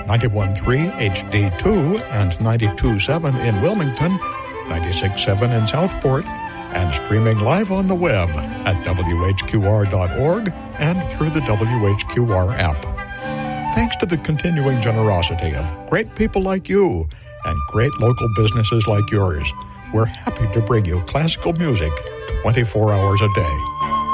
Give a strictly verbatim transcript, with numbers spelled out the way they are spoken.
ninety-one point three H D two and ninety-two point seven in Wilmington, ninety-six point seven in Southport, and streaming live on the web at W H Q R dot org and through the W H Q R app. Thanks to the continuing generosity of great people like you and great local businesses like yours, we're happy to bring you classical music twenty-four hours a day.